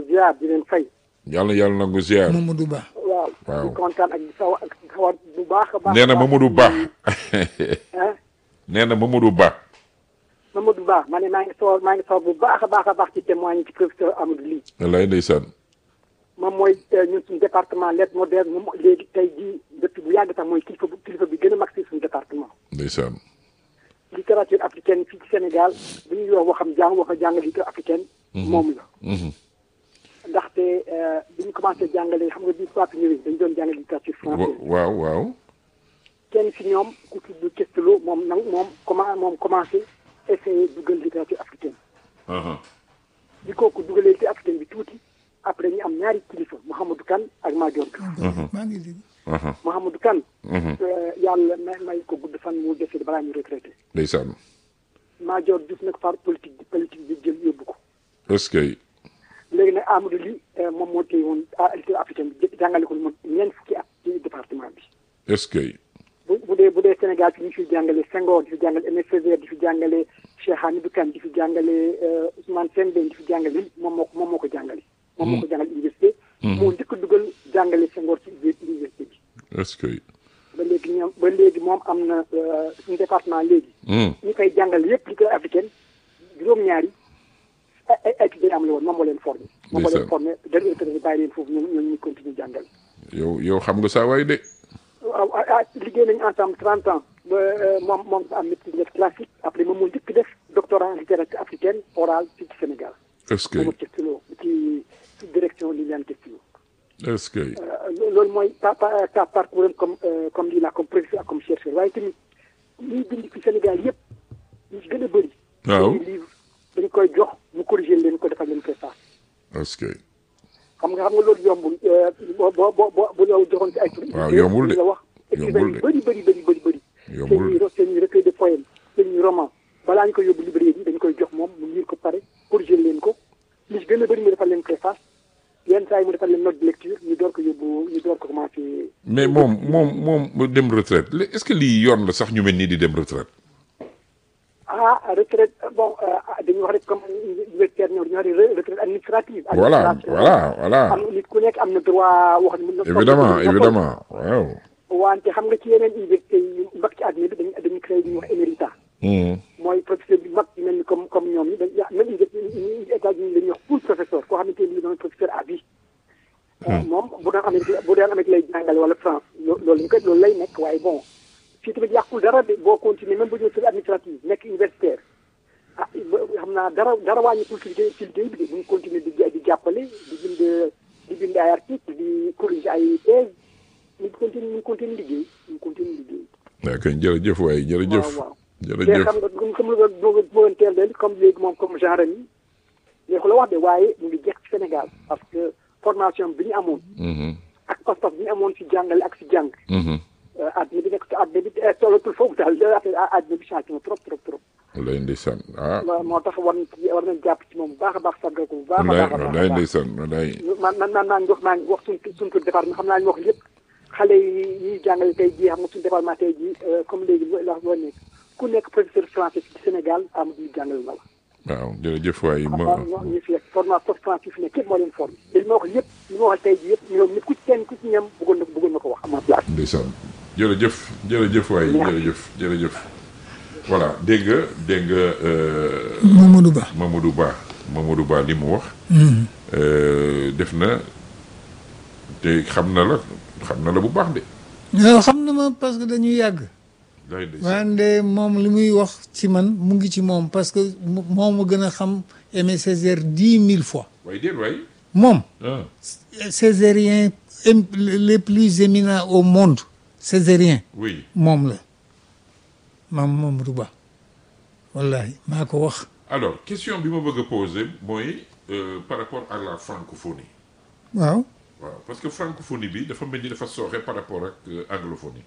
ziar di leen fay. yàlla nangu ziar. Mamadou Ba. waaw di kontaan ak di sawar bu baax a baax. nee na Mamadou Ba. ah. nee na Mamadou Ba. Mamadou Ba ma ne maa ngi sawar bu baax a baax ci témoigner ci professeur Amadou Ly. wallaay ndeysaan. moom mooy ñun suñu département lettres modernes moom léegi tey jii depuis bu yàgg sax mooy kilifa bi gën a mag si suñu département. ndeysaan. littérature africaine fii ci Sénégal bu ñuy wax jàng littérature africaine. moom la. ndaxte bi ñu commencé jàngale xam nga bi tubaab yi ñëwee dañu doon jàngale littérature française. waaw. kenn si ñoom ku tudd Kestelo moom commencé essayer dugal littérature africaine. bi kooku dugalee littérature africaine bi tuuti après ñu am ñaari kilifa Mouhamadou Kane ak Madior Diouf. maa ngi dégg. Mouhamadou Kane. yàlla may ko gudd fan mu defee balaa ñu retraité. ndeysaan. Madior Diouf nag par politique bi jël yóbbu ko. est-ce que. léegi nag Amadou Ly moom moo téye woon littérature africaine bi jàngale ko lu mot ñeent fukki at ci département bi. est-ce que. bu dee Sénégal fi ñu fi jàngale Senghor di fi jàngale Aimé Césaire di fi jàngale Cheikh Hamidou Kane di fi jàngale Ousmane Sembène di fi jàngale moom moo ko jàngale. moom moo ko jàngale université. moo njëkk a dugal jàngale Senghor ci université bi. est-ce que. ba léegi moom am na suñu département léegi. ñi koy jàngale yëpp li koy africaine juróom-ñaari ay étudiants am la woon moom moo leen formé. moom moo leen formé dañuy bàyyi leen foofu ñu continuer jàngale. yow xam nga saa waay de. waaw liggéey nañu ensemble 30 ans ba moom am maîtrise lettres classique après moom moo njëkk def doctorat en littérature africaine orale fii ci Sénégal. est-ce que moom Kestelo ci direction Liliane Kestelo. est-ce que. loolu mooy parcours comme lii la comme professeur ak comme chercheur waaye tamit liy bind fi Sénégal yëpp ñu ci gën a bëri. waaw livre dañ koy jox mu corriger leen ko defal leen préface. est-ce que. xam nga loolu yombul bu la joxoon ci ay tur. waaw yombul de la wax yombul de bëri. yombul de seen recueil de poèmes seen roman balaa ñu koy yóbbu librairie yi dañ koy jox moom mu lire ko pare corriger leen ko li ci gën a bëri mu defal leen préface yenn saa yi mu defal leen note de lecture ñu door ko commencé. mais moom dem retraite est-ce que lii yoon la sax ñu mel nii di dem retraite. Retraite bon dañuy wax rek comme universitaire ñëw dañuy wax retraite administrative. voilà. am nit ku nekk am na droit wax. évidemment waaw. wante xam nga ci yeneen université yi mag ci àddina bi dañuy créé li ñuy wax émérita. mooy professeur bi mag mel ni comme ñoom ñi dañ même université États-Unis la ñuy wax full professeur koo xamante ni doon professeur à vie. moom bu doon Amérique lay jàngale wala France loolu lay nekk waaye bon. fii tamit yàqul dara de boo continuer même bu ñu service administratif nekk universitaire xam naa dara wàññikul ci liggéey bi de bu ñu continuer di jàppale di bind ay article di corriger ay thèse ñu continue liggéey. waaw kay jërëjëf waay jërëjëf. waaw jërëjëf xam nga comme bëggoon teel leen comme léegi moom comme genre yi léegi la wax de waaye mu ngi jeex ci Sénégal parce que formation bi ñu amoon. ak pas-pas bi ñu amoon ci jàngale ak ci jàng. àddina bi nekk ci àddina bi tollatul foofu daal àddina bi changé na trop. walaay ndeysaan moo tax war nañ jàpp ci moom bu baax a baax sargal ko bu baax a baax. walaay ndeysaan walaay. maa ngi wax suñu département xam naa ñu wax lépp xale yi ñuy jàngale tey jii xam nga suñu département tey jii comme léegi loo nekk ku nekk professeur français ci Sénégal Amadou Ly jàngale na la. waaw jërëjëf waay ñu fi formation français fi nekk képp moo leen formé li ma wax lépp li ma wax tey jii yëpp ñoom nit ku ci ñam bëggoon na ko wax ama place. ndeysaan jërëjëf waay jërëjëf voilà dégg nga Mamadou Ba li mu wax def na te xam na la bu baax de. waaw xam na ma parce que dañuy yàgg. wante moom li muy wax ci man mu ngi ci moom parce que moom ma gën a xam Aimé Césaire 10 000 fois. waay déet waay. moom. césarien les plus éminents au monde. césarien. oui moom la maam Mamadou Ba wallahi maa ko wax. alors question bi ma bëgg a poser mooy par rapport à la francophonie. waaw parce que francophonie bi dafa mel ni dafa sooxe par rapport ak anglophonie.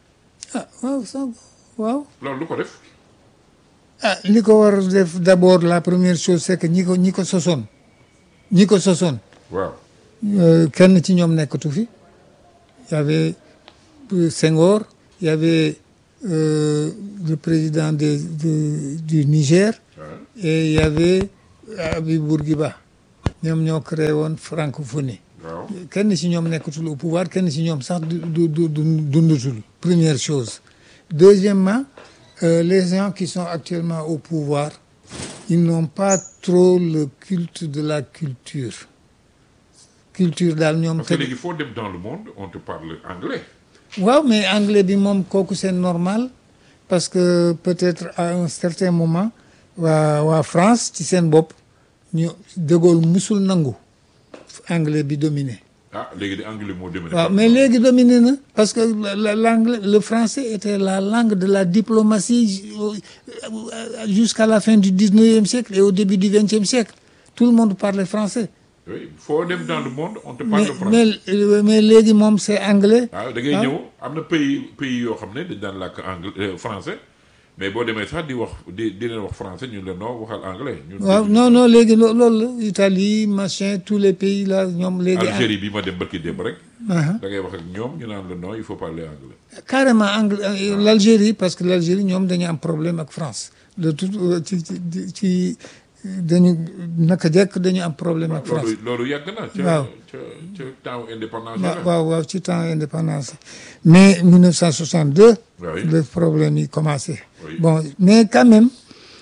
waaw. loolu lu ko def. li ko war a def d'abord la première chose c'est que ñi ko sosoon. waaw. kenn ci ñoom nekkatu fi y avait Senghor, il y avait le président du Niger et il y avait Habib Bourguiba. ñoom ñoo créé woon francophonie. waaw kenn ci ñoom nekkatul au pouvoir kenn ci ñoom sax dundatul première chose. Deuxièmement les gens qui sont actuellement au pouvoir ils n'ont pas trop le culte de la culture daal ñoom. parce que léegi foo dem dans le monde on te parle anglais. waaw mais anglais bi moom kooku c'est normal parce que peut-être à un certain moment waa France ci seen bopp ñu De Gaulle musul nangu anglais bi dominé. ah léegi di anglais moo dominé. waaw mais léegi dominé na parce que l'anglais le français était la langue de la diplomatie jusqu'à la fin du 19e siècle et au début du 20e siècle tout le monde parlait français. oui foo dem dans le monde on te parle français. mais léegi moom c'est anglais. waaw da ngay ñëw am na pays yoo xam ne dañ daan làkk anglais français mais boo demee sax di leen wax français ñu leen noo waxal anglais. waaw non léegi loolu la Italie machin tous les pays là ñoom léegi. Algérie bi ma dem barki démb rek. da ngay wax ak ñoom ñu naan la non il faut parler anglais. carrément anglais l'Algérie parce que l'Algérie ñoom dañu am problème ak France de tout ci dañu naka jekk dañu am problème ak France. loolu yàgg na. waaw ca temps indépendance. waaw ci temps indépendance mais 1962. oui le problème yi commencé. Oui. Bon mais quand même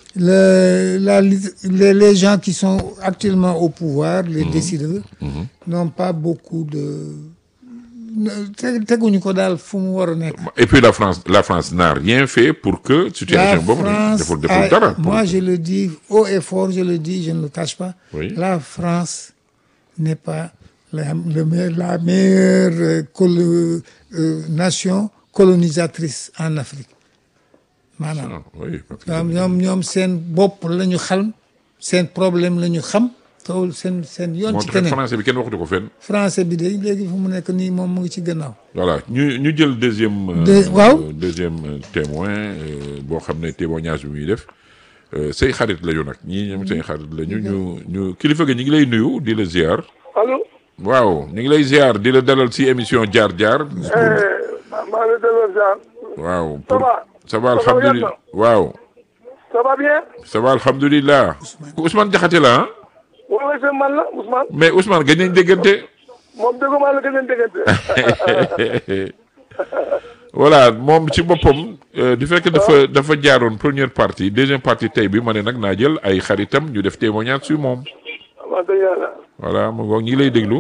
les gens qui sont actuellement au pouvoir les décideurs. n'ont pas beaucoup de teguñu ko daal fu mu war a nekk. et puis la France n'a rien fait pour que situation boobu deful dara. moi je le dis haut et fort je le dis je ne le cache pas. Oui. La France n'est pas la meilleure nation colonisatrice en Afrique maanaam. oui parce que ñoom seen bopp la ñu xam seen problème la ñu xam. tool seen yoon ci keneen français bi kenn waxatu ko fenn. français bi de léegi fu mu nekk nii moom mu ngi ci gannaaw. voilà ñu jël deuxième. waaw deuxième témoin boo xam ne témoignage bi muy def say xarit lañu nag ñii ñoom say xarit lañu ñu kilifa gi ñu ngi lay nuyu di la ziar. allo. waaw ñu ngi lay ziar di la dalal ci émission jaar jaar. maa ngi lay dalal ziar. waaw ça va alhamdulilah waaw. ça va bien. ça va alhamdulilah. Ousmane Diakhaté la ah. waaw seen man la Ousmane. mais Ousmane gëj nañ déggante. moom déggu maa la gëj nañ déggante. voilà moom ci boppam. du fekk dafa jaaroon première partie deuxième partie tey bi ma ne nag naa jël ay xaritam ñu def témoignage sur moom. wax dëgg yàlla. voilà mu ngoog ñi lay déglu.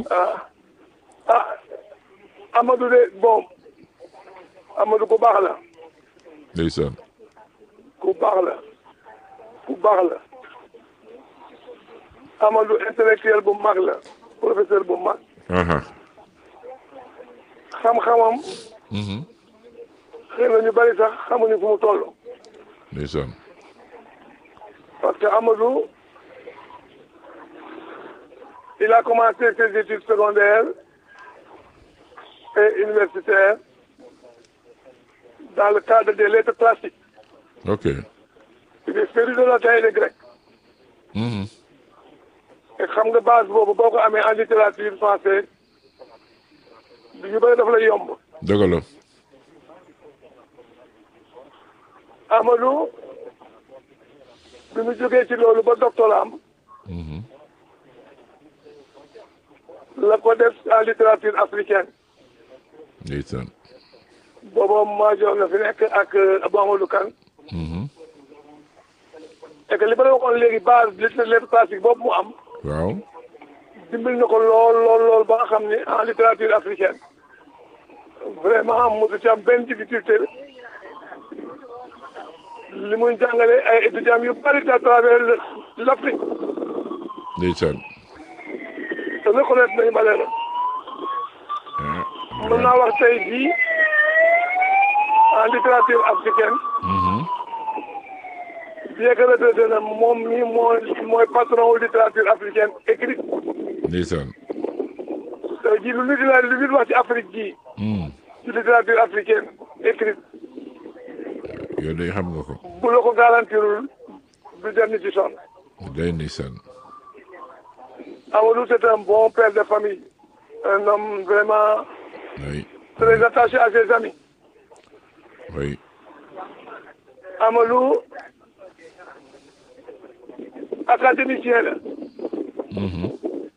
Amadou de bon Amadou ku baax la. ndeysaan. ku baax la. Amadou intellectuel bu mag la professeur bu mag. xam-xamam. xëy na ñu bari sax xamuñu fu mu toll. ndeysaan. parce que Amadou il a commencé ses études secondaires et universitaires dans le cadre des lettres classiques. ok. il est féru de latin et de grec. te xam nga base boobu boo ko amee en littérature française du ñu bëri daf lay yomb. dëgg la. Amadou bi mu jógee ci loolu ba doctorat am. la ko def en littérature africaine. ndeysaan. boobu major la fi nekk ak Abou Amadou Kane. et que li ma la waxoon léegi base lettre classique boobu mu am. waaw. dimbali na ko lool ba nga xam ni en littérature africaine vraiment mosu ci am benn difficulté li muy jàngale ay étudiants yu bari à travers l'Afrique. ndeysaan. te reconnaître nañu valeur mën naa wax tey jii en littérature africaine. bien que retraité na moom mii mooy patron wu littérature africaine écrite. ndeysaan. tey jii lu nit wax ci Afrique jii. ci littérature africaine écrite. yow day xam nga ko. bu la ko garantirul du dem ni ci sonn. day ndeysaan. Amadou c'est un bon père de famille. Un homme vraiment oui. très attaché à ses amis. oui. Amadou académicien la.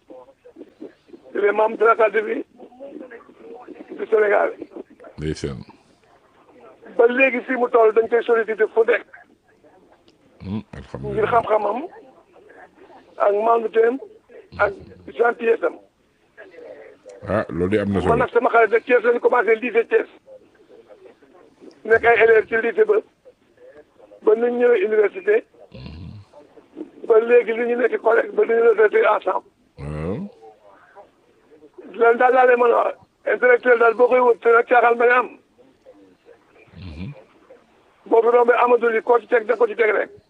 les membres de l'Académie du Sénégal. ndeysaan. ba léegi fii mu toll dañ koy sollicité fu nekk. ngir alhamdulilah. xam-xamam ak manduteem ak gentillesse am. ah loolu de am na man solo. nag sama xarit de Thiès lañu commencé lycée Thiès nekk ay élèves ci lycée ba nu ñu ñëwee université ba léegi li ñu nekk collègue ba nu ñu retraité ensemble. waaw. lan daal laa leen mën a wax intellectuel daal boo koy wut te nag caaxaan bañ a am. boo fi rombee Amadou li koo ci teg da ko ci teg rek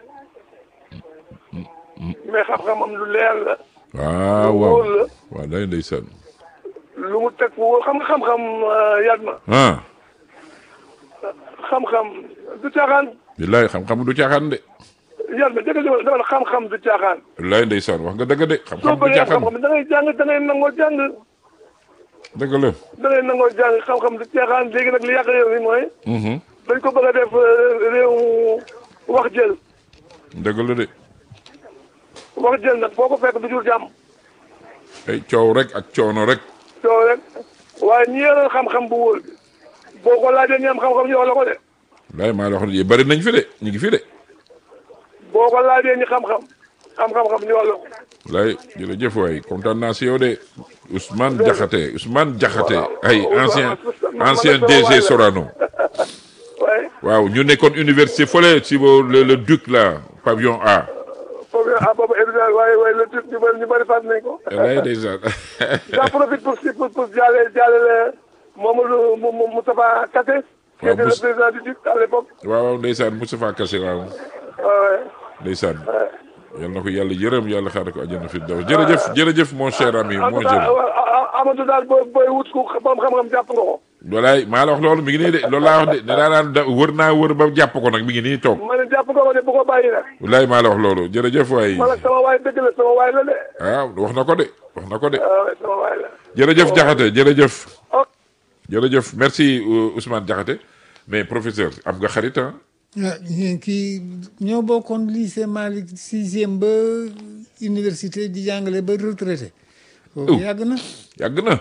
mais xam-xamam lu leer la. waaw lu waaw. wóor la waaw day ndeysaan. lu mu teg fu wóor xam nga xam-xam yaat ma ah. xam-xam du caaxaan billaay xam-xam du caaxaan de. yaat ma dëgg dama la xam-xam du caaxaan. billaay ndeysaan wax nga dëgg de. soo xam-xam du bëree caaxaan xam-xam da ngay jàng da ngay nangoo jàng dëgg la. da ngay nangoo jàng xam-xam du caaxaan léegi nag li yàq réew mi mooy dañ ko bëgg a def réew wax jël dëgg la de. wax jël nag foo ko fekk du jur jàmm ay coow rek ak coono rek. soo rek waaye ñi yoroon xam-xam bu wóor bi boo ko laajee ñi am xam-xam ñu wax la ko de billaay maa la wax ne bari nañ fi de ñu ngi fi de. boo ko laajee ñi xam-xam am xam-xam ñu wax la ko. billaay jërëjëf waay kontaan naa si yow de Ousmane Diakhaté Ousmane Diakhaté ay ancien DG Sorano. waaye waaw ñu nekkoon université fële si le Duc là pavillon A. foofu boobu évidemment waaye le truc ñu bëri fàtte nañ ko. billaay ndeysaan. j'en profite pour jaale Mamadou Moustapha Kassé. qui était le président du Duc à l'époque. waaw ndeysaan Moustapha Kassé waaw. waaw ndeysaan. yal na ko yàlla yërëm yàlla xaaral ko àjjana fi daw jërëjëf mon cher ami mon jeune. Amadou daal booy wut ku borom xam-xam jàpp nga ko. walaay maa la wax loolu mi ngi nii de loolu laa wax de nee naa naan wër ba jàpp ko nag mi ngi nii toog. ma ne jàpp nga ko de bu ko bàyyi nag. walaay maa la wax loolu jërëjëf waay. man sama waay dëgg la sama waay la de. waaw wax na ko de wax na ko de. waaw sama waay la. jërëjëf Diakhaté jërëjëf. ok. jërëjëf merci Ousmane Diakhaté mais professeur am nga xarit ah. kii ñoo bokkoon lycée Malick 6e ba université di jàngale ba retraité. kooku yàgg na. yàgg na.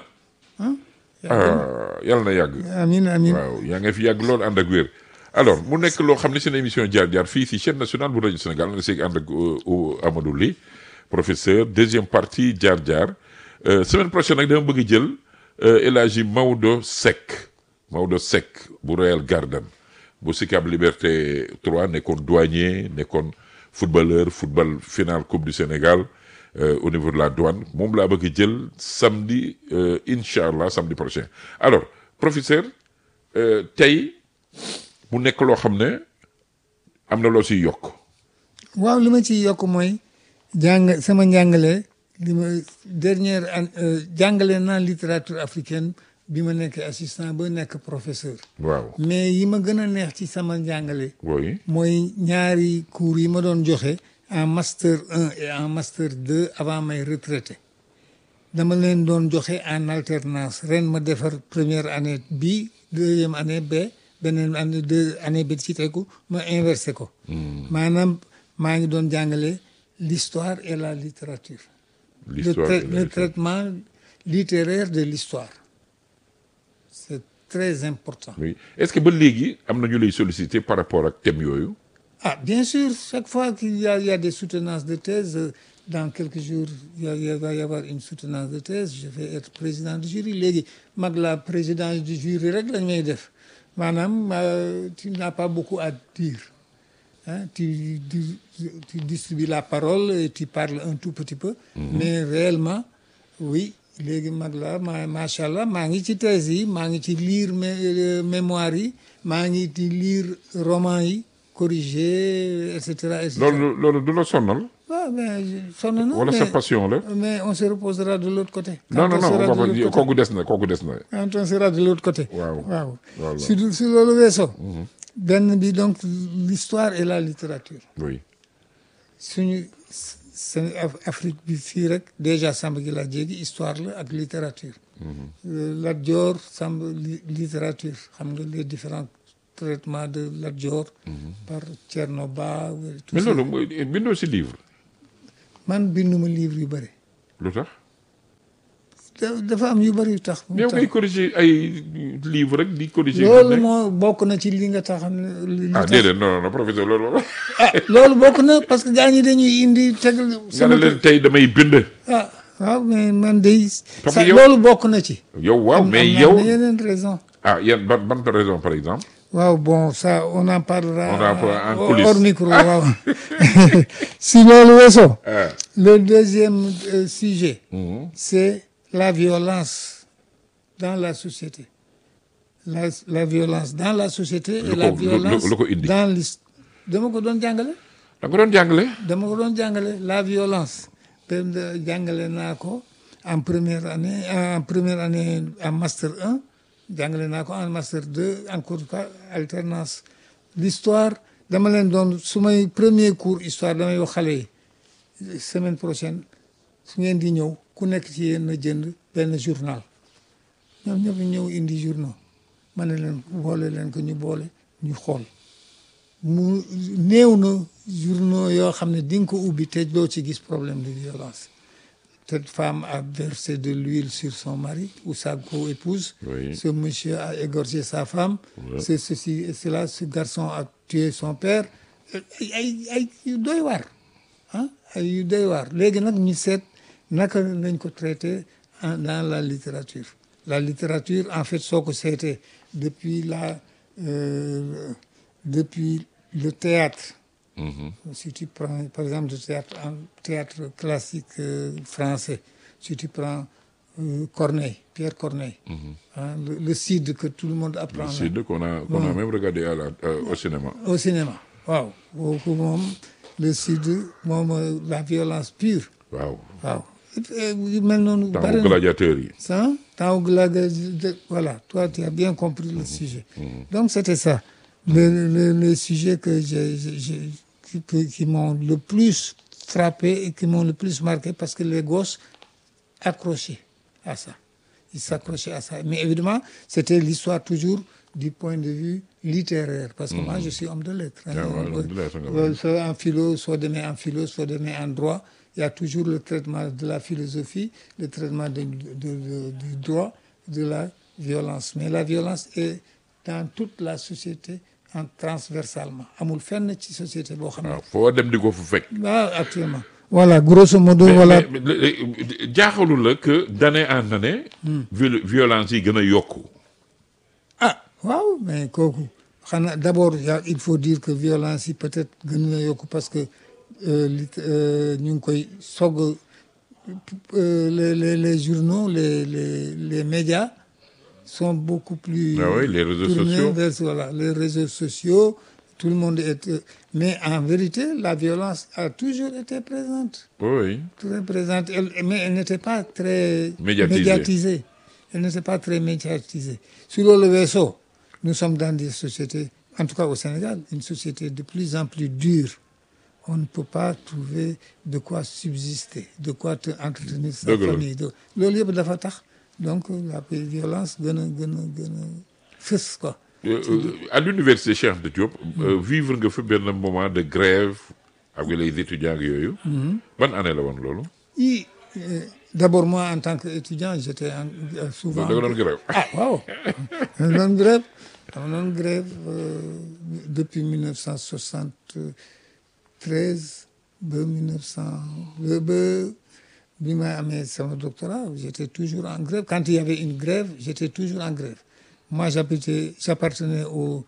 yàlla na yàgg. amiin amiin waaw yaa nga fi yàgg loolu ànd ak wér. alors mu nekk loo xam ne seen émission jaar-jaar fii si chaîne nationale bu rajo Sénégal nga seeg ànd ak Amadou Ly professeur deuxième partie jaar-jaar semaine prochaine nag dama bëgg jël El Hadji Maodo Seck bu Royal Garden bu Sicap Liberté 3 nekkoon douanier nekkoon footballeur football final coupe du Sénégal au niveau de la douane moom laa bëgg jël samedi incha allah samedi prochain alors professeur tey mu nekk loo xam ne am na loo siy yokk. waaw li ma ciy yokk mooy sama njàngale li ma dernière jàngale naa littérature africaine bi ma nekkee assistant ba nekk professeur. waaw mais yi ma gën a neex ci sama njàngale. oui mooy ñaari cours yi ma doon joxe en master 1 et en master 2 avant may retraité dama leen doon joxe en alternance ren ma defar première année bi deuxième année B beneen année bi ci tegu ma inversé ko. maanaam maa ngi doon jàngale l'histoire et la littérature. le traitement littéraire de l'histoire. C'est très important. Oui. Est-ce que ba léegi am na ñu lay solliciter par rapport ak thème yooyu. Ah, bien sûr, chaque fois qu'il y a des soutenances de thèse, dans quelques jours, il va y avoir une soutenance de thèse, je vais être président du jury. Léegi mag la président du jury rek lañ may def maanaam tu n'as pas beaucoup à dire. Hein? Tu distribues la parole et tu parles un tout petit peu. Mais réellement, oui. léegi mag la macha allah maa ngi ci thèse yi maa ngi ci lire mémoire yi maa ngi ci lire roman yi corriger et cetera et cetera. loolu du la sonnal. waaw mais sonn na. wala sa passion la. mais on se reposera de l'autre côté. non kooku des na. quand on sera de l'autre côté. waaw si loolu weesoo. benn bi donc l'histoire et la littérature. oui. suñu Afrique bi fii rek déjà Samba Gila Diéguy histoire la ak littérature. Lat Dior Samba littérature xam nga les différents traitements de Lat Dior. par Thierno Ba. mais loolu bindoo si livre. man binduma livre yu bëri. lu tax. dafa am yu bëri yu tax. yow ngay corriger ay livre rek di corriger. loolu moo bokk na ci li nga tax xam ne. ah déedéet non non professeur loolu moom. loolu bokk na parce que gars ñi dañuy indi tegal. nga ne leen tey damay bind. waaw mais man de. parce que yow loolu bokk na ci. yow waaw mais yow am na yeneen raison. yan ban raison par exemple. waaw bon ça on en parlera. en coulisses hors micro waaw. si loolu weesoo. le deuxième sujet. c'est la violence dans la société. La violence dans la société. Et la violence dans l'histoire. dama ko doon jàngale. da nga ko doon jàngale. dama ko doon jàngale la violence. jàngale naa ko en première année en master 1. jàngale naa ko en master 2 encore pas alternance. l'histoire dama leen doon su may premier cours histoire damay wax xale yi semaine prochaine su ngeen di ñëw ku nekk ci yéen na jënd benn journal ñoom ñëpp ñëw indi journal ma ne leen boole leen ko ñu boole ñu xool mu néew na journaux yoo xam ne di nga ko ubbi te doo ci gis problème de violence. Cette femme a versé de l'huile sur son mari ou sa co-épouse. Oui. Ce monsieur a égorgé sa femme. Ouais. C'est ceci et cela. Ce garçon a tué son père. ay yu doy waar ay yu doy waar léegi nag ñu seet naka lañ ko traité dans la littérature. La littérature en fait soo ko seetee depuis le théâtre. Si tu prends par exemple le théâtre classique français, si tu prends Corneille, Pierre Corneille, le Cid que tout le monde apprend. Le Cid qu'on a même regardé au cinéma. Au cinéma, waaw. Kooku moom le Cid moom la violence pure. waaw. yu mel noonu. temps gladiateur yi. temps gladiateur voilà. Toi tu as bien compris le sujet. Donc c'était ça. Les sujets qui m'ont le plus frappé et qui m'ont le plus marqué parce que les gosses accrochaient à ça. Ils s'accrochaient à ça. Mais évidemment, c'était l'histoire toujours du point de vue littéraire. Parce que moi, je suis homme de lettres. Soit en philo, soit demain en philo, soit demain en droit. Il y a toujours le traitement de la philosophie, le traitement du droit, de la violence. Mais la violence est dans toute la société transversalement amul fenn ci société boo xam ne. waaw foo dem di ko fu fekk. waaw actuellement. voilà grosso modo. voilà jaaxalul la que d'année en année. violence yi gën a yokku. waaw mais kooku xanaa d'abord il faut dire que violence yi peut-être gën a yokku parce que ñu ngi koy soog les journaux les médias. sont beaucoup plus les réseaux sociaux les réseaux sociaux, tout le monde est mais en vérité la violence a toujours été présente. Oui. Très présente, mais elle n'était pas très médiatisée. Elle n'était pas très médiatisée. Sur le vaisseau, nous sommes dans des sociétés, en tout cas au Sénégal, une société de plus en plus dure. On ne peut pas trouver de quoi subsister, de quoi entretenir sa famille. Loolu yëpp dafa tax. Donc la violence gën a fës quoi. À l'université Cheikh Anta Diop. vivre nga fa benn moment de grève avec les étudiants ak yooyu. ban année la woon loolu. D'abord moi en tant qu'étudiant j'étais souvent. da nga doon grève. waaw. dama doon grève depuis 1973 ba 1900 bi ma amee sama doctorat j'étais toujours en grève. Quand il y avait une grève j'étais toujours en grève. Moi j'appartenais au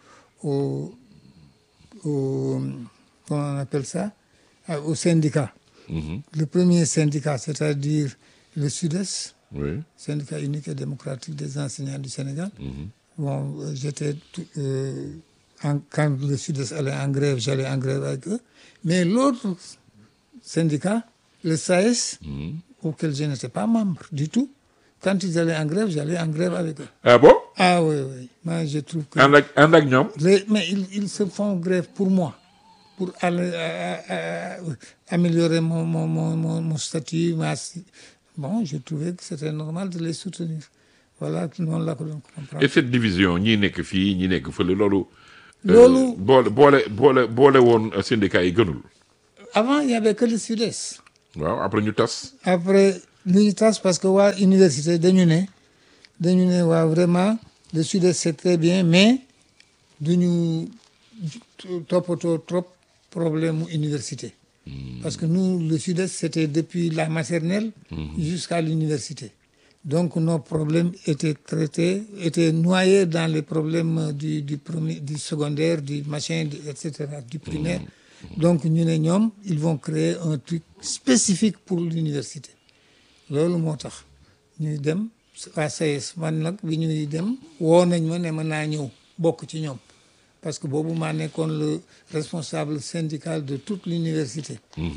comment on appelle ça, au syndicat. Le premier syndicat, c'est-à-dire le Sud-Est, syndicat unique et démocratique des enseignants du Sénégal. Bon, j'étais quand le Sud-Est allait en grève, j'allais en grève avec eux. Mais l'autre syndicat, le SAES, auquel je n'étais pas membre du tout, quand ils allaient en grève, j'allais en grève avec eux. Ah bon? Ah oui. Moi, je trouve que... ànd ak ñoom. Mais ils se font grève pour moi, pour améliorer mon statut. Bon, je trouvais que c'était normal de les soutenir. Voilà, noonu laa ko doon comprendre. Et cette division ñii nekk fii ñii nekk fële loolu. loolu boole woon syndicat yi gënul. Avant, il y avait que le Sud-Est. waaw après ñu tas. Après li ñu tas parce que waa université dañu ne waa vraiment le sud-est c'est très bien mais duñu toppatoo trop problème mu université. Parce que nous le sud-est c'était depuis la maternelle jusqu'à l'université. Donc nos problèmes étaient noyés dans les problèmes du premier, du secondaire, du machin, etc., du primaire. Donc ñu ne ñoom ils vont créer un truc spécifique pour l'université. Loolu moo tax ñuy dem waa SAES man nag bi ñuy dem woo nañ ma ne ma naa ñëw bokk ci ñoom parce que boobu maa nekkoon le responsable syndical de toute l'université.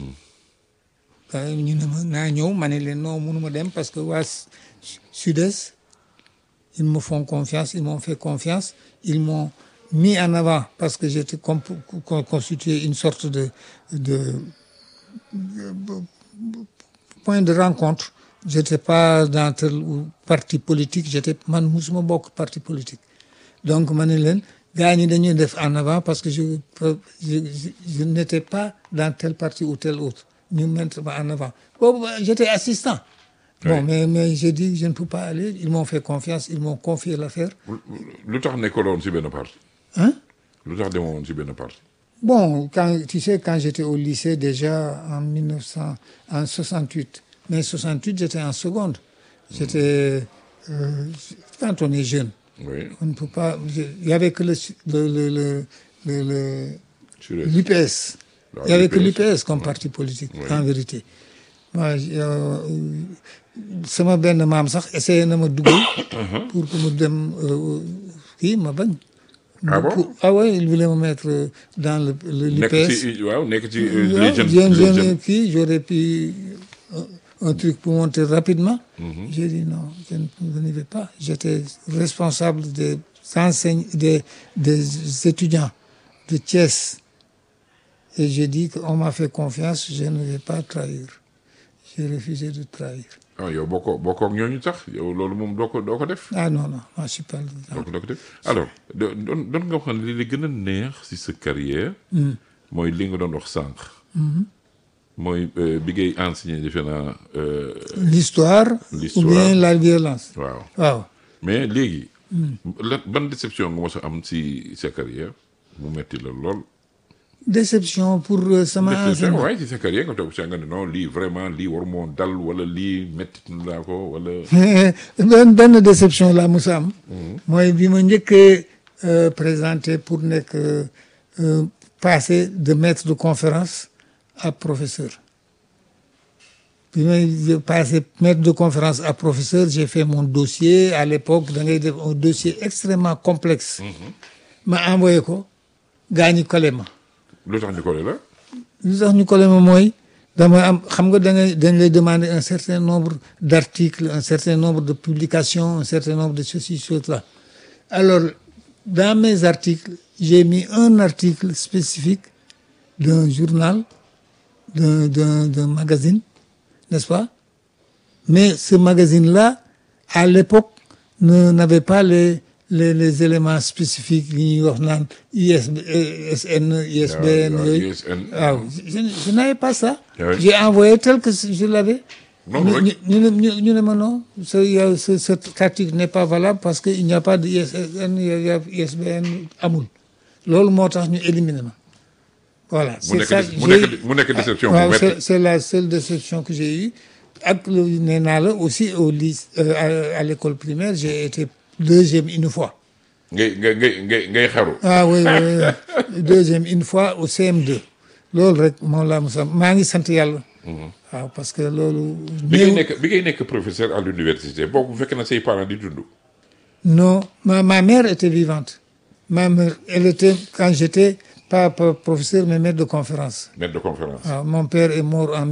ñu ne ma naa ñëw ma ne leen non mënuma dem parce que waa Sud-Est ils me font confiance, ils m'ont fait confiance, ils m'ont mis en avant parce que j'étais constitué une sorte de point de rencontre. J'étais pas dans tel parti politique, man musuma bokk parti politique. Donc ma ne leen gars ñi dañuy def en avant parce que je n'étais pas dans tel parti ou tel autre. Ñu mettre ma en avant. Boobu j'étais assistant. Bon, mais j'ai dit je ne peux pas aller, ils m'ont fait confiance, ils m'ont confié l'affaire. lu tax nekkaloon ci benn parti. Hein? lu tax demoon ci benn parti. Bon, quand j'étais au lycée déjà en 68, mais 68 j'étais en seconde. J'étais quand on est jeune. Oui. On ne peut pas. Il y avait que l'UPS. Il y avait que l'UPS comme parti politique, en vérité. Moi, sama benn maam sax essayé na ma dugal pour que mu dem kii ma bañ. Ah bon? Ah ouais, il voulait me mettre dans le l'UPS. nekk ci les jeunes kii, j'aurais pu un truc pour monter rapidement. J'ai dit non, je n'y vais pas. J'étais responsable des étudiants de Thiès. Et j'ai dit qu'on m'a fait confiance, je ne vais pas trahir. J'ai refusé de trahir. ah yow bokkoo ak ñooñu tax yow loolu moom doo ko def. Ah non, moi je suis pas doo ko def alors doon nga wax ne li gën a neex ci sa carrière. mooy li nga doon wax sànq. mooy bi ngay enseigner defe naa. l'histoire ou bien la violence. waaw mais léegi. ban déception nga mos a am ci sa carrière mu metti la lool. déception pour sama enseignement. waaye ci sa carrière nga toog si nga ne non lii vraiment lii war moo dal wala lii métti laa ko wala. benn déception laa mos a am. mooy bi ma njëkkee présenté pour nekk passer de maître de conférence à professeur. Bi may passé maître de conférence à professeur, j'ai fait mon dossier à l'époque da ngay def un dossier extrêmement complexe. ma envoyé ko gaa ñi collé ma. lu tax ñu collé la. lu tax ñu collé ma mooy dama am xam nga dañ lay demander un certain nombre d'articles, un certain nombre de publications, un certain nombre de ceci, cela. Alors dans mes articles, j'ai mis un article spécifique d'un journal, d'un magazine, n'est-ce pas? Mais ce magazine-là, à l'époque, n'avait pas les éléments spécifiques yi ñuy wax naan ISBN yooyu. waaw je n'avais pas ça. J'ai envoyé tel que je l'avais. ñu ne ma non cet article n'est pas valable parce que il n'y a pas de ISSN ISBN amul. Loolu moo tax ñu éliminer ma. Voilà, c'est ça. mu nekk déception bu métti. C'est la seule déception que j'ai eue. Ak nee naa la aussi au lycée à l'école primaire, j'ai été deuxième une fois. ngay xaru. Ah oui, deuxième une fois au CM2. Loolu rek moom laa mos a maa ngi sant yàlla. waaw parce que loolu. bi ngay nekk professeur à l'université boobu fekk na say parents di dund. Non, ma mère était vivante. Ma mère, elle était quand j'étais pas professeur mais maître de conférence. Maître de conférence. Ah, mon père est mort en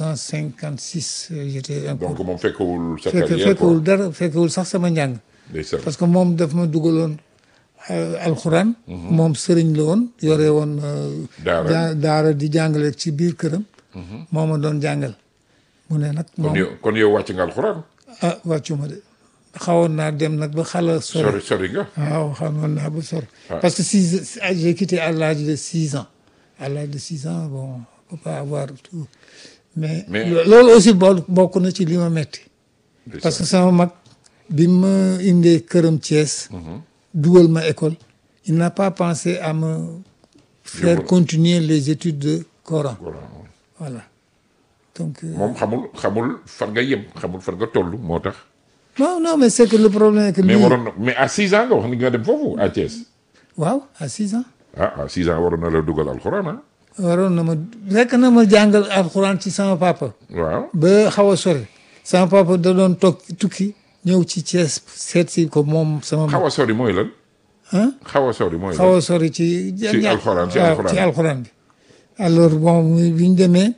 1956. J'étais encore. Donc moom fekkewul sa carrière fekkewul sax sama njàng. Parce que moom daf ma dugaloon alxuraan. moom sëriñ la woon yore woon. daara di jàngale ci biir këram. moo ma doon jàngal. mu ne nag moom kon yow wàcc nga alxuraan. ah wàccuma de xawoon naa dem nag ba xala sori nga. waaw xawoon naa ba sori. parce que j'ai quitté à l'âge de 6 ans. À l'âge de 6 ans bon on peut pas avoir tout mais loolu aussi bokk na ci li ma metti parce que sama mag bi ma indee këram Thiès dugal ma école il n'a pas pensé à me faire continuer les études de Coran voilà donc moom xamul fan nga yem xamul fan nga toll moo tax non mais c'est que le problème est que mais à 6 ans nga wax ni nga dem foofu à Thiès waaw à 6 ans à 6 ans waroon na la dugal alxuraan waroon na ma rekk na ma jàngal alxuraan ci sama papa waaw ba xaw a sori sama papa da doon toog tukki ñëw ci Thiès seet si ko moom sama xaw a sori mooy lan xaw a sori mooy lan xaw a sori ci alxuraan ci alxuraan bi alors bon bi ñu demee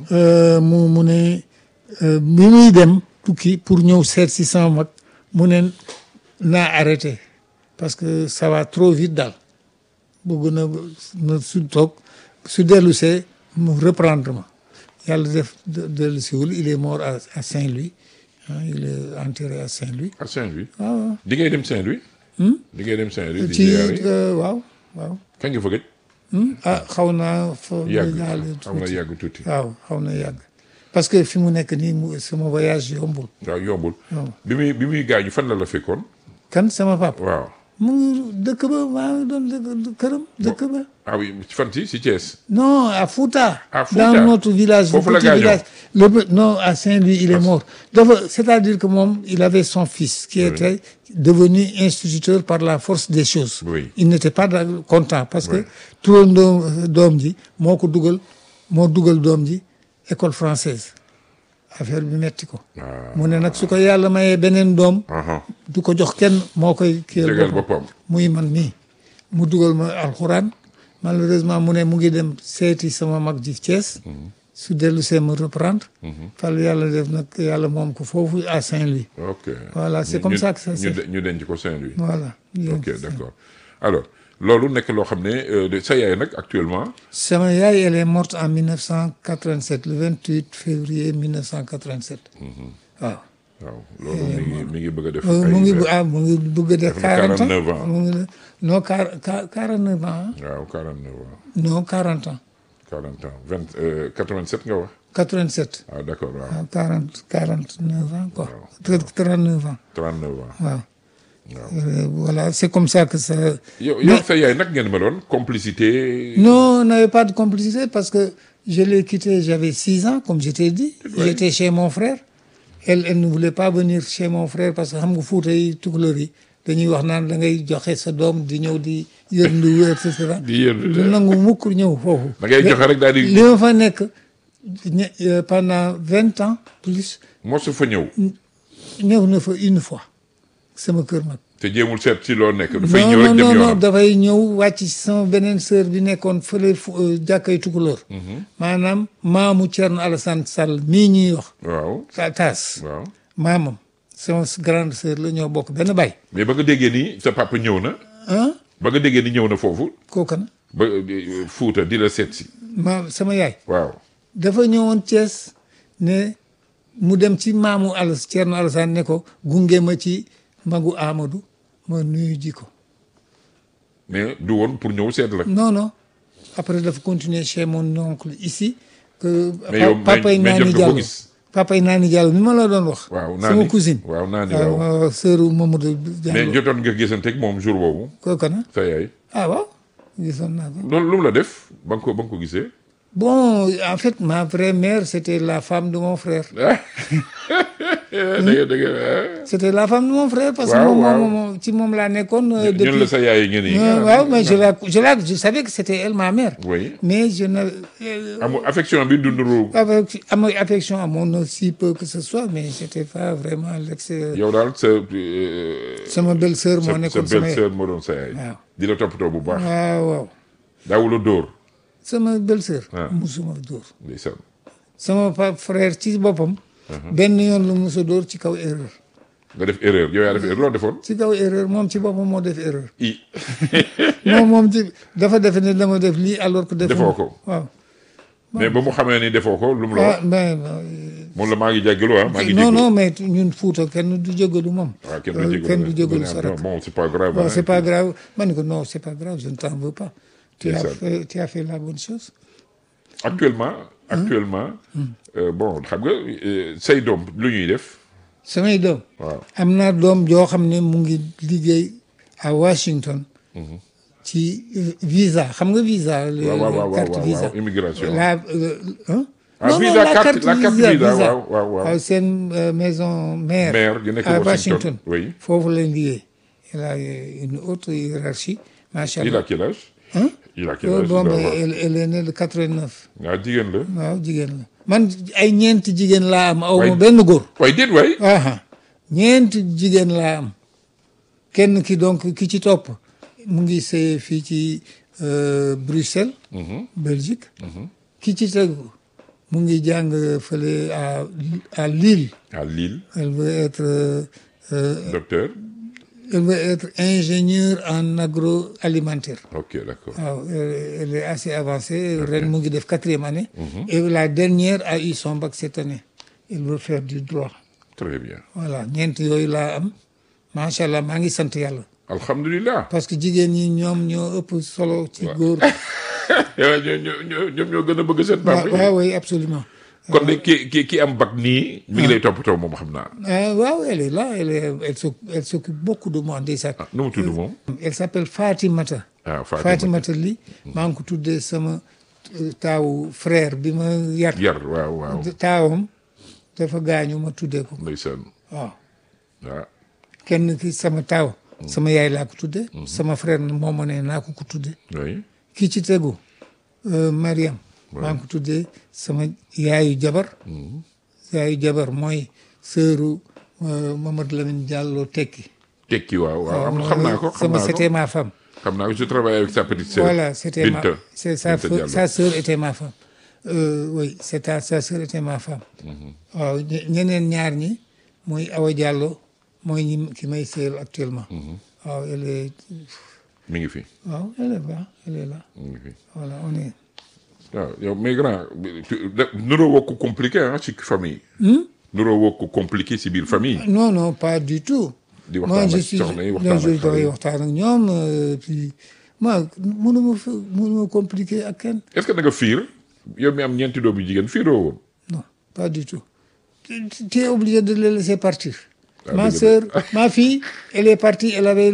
mu ne bi muy dem tukki pour ñëw seet si sama mag mu ne naa arrêté parce que ça va trop vite daal bëgg na su toog su dellu see mu reprendre ma yàlla def dellu siwul il est mort à Saint-Louis il est enterré à Saint-Louis. à Saint-Louis. waaw di ngay dem Saint-Louis. di ngay dem Saint-Louis. ci waaw. kañ nga fa gëj. xaw naa fa. yàgg tuuti. waaw xaw na yàgg. parce que fi mu nekk nii sama voyage yombul. waaw yombul. bi muy gaañu fan la fekkoon. kan sama papa. waaw. mu ngi dëkk ba maa ngi doon këram dëkk ba. ah oui fan si Thiès. non à Fouta. à Fouta dans notre village. foofu la gaañoo non à Saint-Louis il est mort. c'est-à-dire que moom il avait son fils. qui était devenu instituteur par la force des choses. oui il n'était pas content parce que turandoo doom ji moo dugal doom ji école française. affaire bi metti ko. mu ne nag su ko yàlla mayee beneen doom. du ko jox kenn moo koy. jégal boppam muy man mii. mu dugal ma alxuraan malheureusement mu ne mu ngi dem seeti sama mag ji Thiès. su dellu see ma reprendre. fal yàlla def nag yàlla moom ko foofu à Saint-Louis. ok voilà c'est comme ça que ça se ñu denc ko Saint-Louis. voilà. ok d'accord alors. loolu nekk loo xam ne sa yaay nag actuellement. sama yaay elle est morte en 1987 le 28 février 1987. waaw. waaw loolu mi ngi bëgg a def. mu ngi bëgg a def 40 ans 49 ans. non 49 ans. waaw 49 ans. non 40 ans. 40 ans 87 nga wax. 87. ah d'accord waaw. waaw 49 ans quoi. 39 ans. 39 ans. waaw. voilà c'est comme ça que ça. yow sa yaay nag ngeen meloon complicité. non on n'avait pas de complicité parce que je l'ai quitté j'avais 6 ans comme je t'ai dit. j'étais chez mon frère. elle ne voulait pas venir chez mon frère parce que xam nga Fuuta yi tukulóor yi dañuy wax naan da ngay joxe sa doom di ñëw di yërndu et cetera. di yërndu du nangu mukk ñëw foofu. da ngay joxe rek daal di. li ma fa nekk pendant 20 ans plus. mosu fa ñëw. ñëw na fa une fois. sama kër mag. te jéemul seet ci loo nekk. dafay ñëw rek dem yoonam non dafay ñëw wàcc ci sama beneen sœur bi nekkoon fële jàkkay tukulóor. maanaam maamu Thierno Alassane Sall mii ñuy wax. waaw taas. waaw maamam sama grande sœur la ñoo bokk benn baay. mais ba nga déggee ni sa papa ñëw na. ba nga déggee ni ñëw na foofu. kooka na. ba Fuuta di la seet si. sama yaay. waaw. dafa ñëwoon Thiès ne mu dem ci maamu Thierno Alassane ne ko gunge ma ci. magu Amadou ma nuyu ji ko. mais du woon pour ñëw seet la. non après dafa continuer chez mon oncle ici. que papay Naani Diallo mi ma la doon wax. waaw sama cousine. waaw Naani waaw sœur Mamadou Diallo. mais jotoon nga gisante ak moom jour boobu. kooku na sa yaay. waaw gisoon naa ko. loolu lu mu la def ba nga ko gisee. bon en fait ma vraie mère c'était la femme de mon frère. c'était la femme de mon frère. parce que moom ci moom laa nekkoon. depuis ñun la sa yaay ngeen yi. waaw mais je savais que c'était elle ma mère. oui mais je ne. amul affection bi du nuru. amul affection amoon na si peu que ce soit mais c'était pas vraiment yow daal sama belle-sœur moo nekkoon sa belle-sœur moo doon sa yaay. waaw di la toppatoo bu baax. waaw. daawula dóor. sama belle-sœur. musuma dóor. ndeysaan. sama frère ci boppam. benn yoon lu musa dóor ci kaw erreur. nga def erreur yow yaa def erreur loo defoon. ci kaw erreur moom ci boppam moo def erreur. i. moom ci dafa defe ne dama def lii alors que. defoo ko waaw. mais ba mu xamee ni defoo ko lu mu la wax. moom la maa ngi jéggalu maa ngi jéggalu. non mais ñun Fuuta kenn du jéggalu moom. waaw kenn du jéggalu sa rek. bon c'est pas grave. bon c'est pas grave ma ne ko non c'est pas grave je ne t'en veux pas. tu as fait la bonne chose. actuellement actuellement bon xam nga say doom lu ñuy def. samay doom. waaw am naa doom joo xam ne mu ngi liggéey à Washington. ci visa xam nga visa. waaw carte visa immigration. non visa la carte visa waaw seen maison mère. di nekk à Washington. oui. foofu lañ liggéey. il a une autre hiérarchie macha allah. il a quel âge. il a quel âge. bon elle est née de 89. waaw jigéen la. waaw jigéen la man ay ñeenti jigéen laa am. aw ma benn góor. waay déet waay. ñeenti jigéen laa am kenn ki donc ki ci topp mu ngi sëy fii ci Bruxelles. Belgique. ki ci tegu mu ngi jàng fële à Lille. à Lille. elle veut être. docteur. elle veut être ingénieure en agroalimentaire. ok d'accord. waaw elle est assez avancée. ren mu ngi def 4e année. et la dernière a eu son bac cette année. elle veut faire du droit. très bien. voilà ñeent yooyu laa am macha allah maa ngi sant yàlla. alhamdulilah. parce que jigéen ñi ñoom ñoo ëpp solo ci góor. ñoom ñoo gën a bëgg seen papa. waaw oui absolument. kon de ki am bac nii. mi ngi lay toppatoo moom xam naa. waaw elle est là elle s'occupe beaucoup de moi ndeysaan. nu mu tudd moom. elle s'appelle Fatimata. Fatimata li maa ngi ko tuddee sama taawu frère bi ma yar. waaw. taawam dafa gaañu ma tuddee ko. ndeysaan. waaw. kenn ki sama taaw. sama yaay laa ko tuddee. sama frère moo ma ne naa ko tuddee. oui. ki ci tegu Mariam. maa ngi ko tuddee sama yaayu jabar. yaayu jabar mooy sœuru Mamadou Lamine Diallo Tekki. waaw xam naa ko. c'était ma femme. xam naa ko je travaille avec sa petite sœur. voilà c'était sa sœur était ma femme. oui sa sœur était ma femme. waaw ñeneen ñaar ñi mooy Awa Diallo mooy ñi ki may seel actuellement. waaw elle est. mi ngi fi. waaw elle est là. mi ngi fi. voilà on est. waaw yow mais grand nuroo woo ko compliqué ci famille. nuroo woo ko compliqué ci biir famille. non pas du tout. di waxtaan ak soxna yi waxtaan ak ñoom puis moi mënuma compliqué ak kenn. est-ce que da nga fiir yow mi am ñeenti doom yu jigéen fiiroo woon. non pas du tout. tu es obligé de les laisser partir. ma sœur ma fille elle est partie elle avait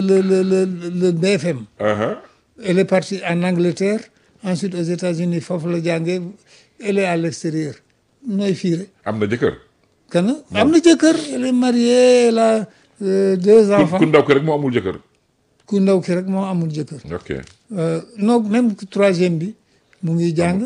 le BFM. elle est partie en Angleterre. ensuite aux États-Unis foofu la jàngee elle est à l'extérieur nooy fiire. am na jëkkër. am na jëkkër elle est mariée elle a 2 enfants. ku ndaw ki rek moo amul jëkkër. ku ndaw ki rek moo amul jëkkër. ok. non même 3e bi mu ngi jàng.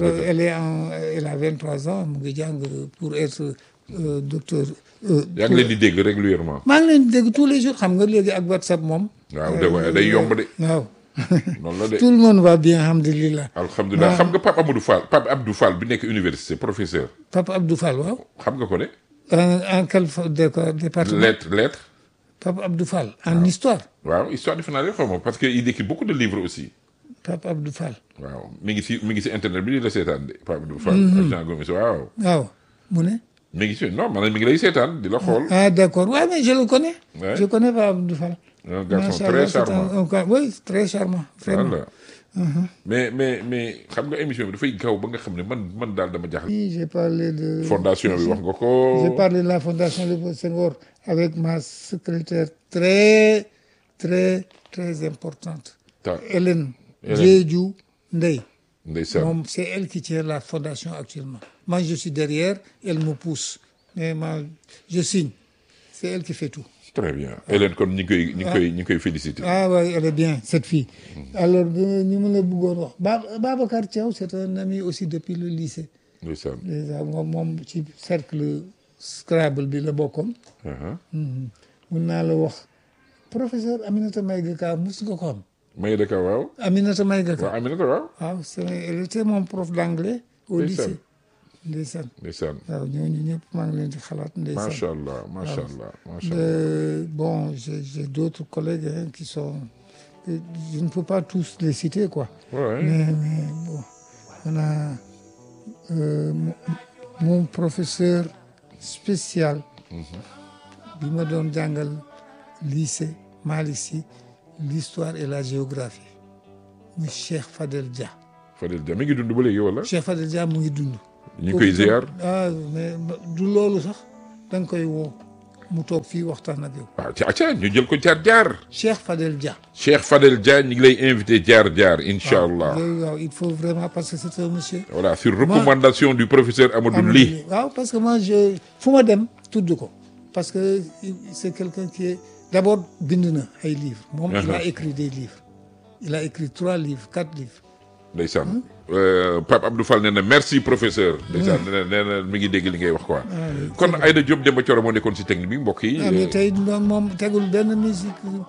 elle a 23 ans mu ngi jàng pour être docteur. yaa ngi leen di dégg régulièrement. maa ngi leen di dégg tous les jours xam nga léegi ak WhatsApp moom. waaw day yomb de. waaw. noonu la de tout le monde va bien alhamdulilah. alhamdulilah xam nga Pape Abdou Fall bi nekk université professeur. Pape Abdou Fall waaw. xam nga ko ne. en quel département. lettre. Pape Abdou Fall en histoire. waaw histoire defe naa ne xaw ma parce que il écrit beaucoup de livres aussi. Pape Abdou Fall. waaw mi ngi si internet bi di la seetaan de Pape Abdou Fall. ak Jean Gomis waaw. waaw mu ne. mi ngi si non maanaam mi ngi lay seetaan di la xool. d'accord ouais mais je le connais. Ouais. je connais Pape Abdou Fall. un garçon très charmant. Oui très charmant. voilà. mais xam nga émission bi dafay gaaw ba nga xam ne man daal dama jaaxle. oui j'ai parlé de. fondation bi wax nga ko. j'ai parlé de la fondation Léopold Senghor avec ma secrétaire très très très importante. Hélène Diédhiou Ndeye. ndeysaan. C'est elle qui tient la fondation actuellement. Moi je suis derrière elle me pousse mais je signe c'est elle qui fait tout. très bien Hélène kon ñu ngi koy féliciter. Oui elle est bien cette fille. alors ñu mën a bëggoon wax Babacar Thiaw c'est un ami aussi depuis le lycée. ndeysaan. déjà moom ci cercle Scrabble bi la bokkoon. mun naa la wax professeur Aminata Maïga Ka mos nga ko xam. Maïga Ka waaw. Aminata Maïga Ka waaw Aminata waaw. waaw elle était mon prof d'anglais au lycée. ndeysaan. waaw ñooñu ñëpp maa ngi leen di xalaat ndeysaan. macha allah. bon j'ai d'autres collègues qui sont je ne peux pas tous les citer quoi. Ouais. mais bon on a mon professeur spécial. bi ma doon jàngal lycée Malick Sy l'histoire et la géographie muy Cheikh Fadel Dia. Fadel Dia mi ngi dund ba léegi wala. Cheikh Fadel Dia mu ngi dund. ñu ngi koy ziar. mais du loolu sax da nga koy woo mu toog fii waxtaan ak yow. waaw ci acca ñu jël ko jaar. Cheikh Fadel Dia. Cheikh Fadel Dia ñu ngi lay invité jaar incha allah. waaw il faut vraiment parce que c'est un monsieur. voilà sur recommandation du professeur Amadou Ly. waaw parce que moi fu ma dem tudd ko parce que c'est quelqu'un qui est d'abord bind na ay livres. moom il a écrit des livres. il a écrit 3 livres 4 livres. ndeysaan Pape Abdou Fall nee na merci professeur. ndeysaan nee na mi ngi dégg li ngay wax quoi. kon Aïda Diop Demba Thioro moo nekkoon si technique bi mbokk yi. mais tey moom tegul benn musique